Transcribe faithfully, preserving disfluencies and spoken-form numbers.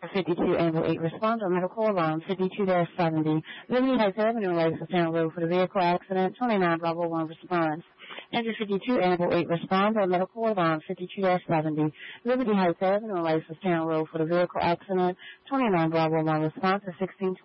fifty-two Amber eight responder, medical alarm fifty-two seventy. Liberty Heights Avenue, Lexington Road for the vehicle accident, twenty-nine Bravo one response. Enter fifty-two Amber eight responder, medical alarm fifty-two seventy. Liberty Heights Avenue, Lexington Road for the vehicle accident, twenty-nine Bravo one response to sixteen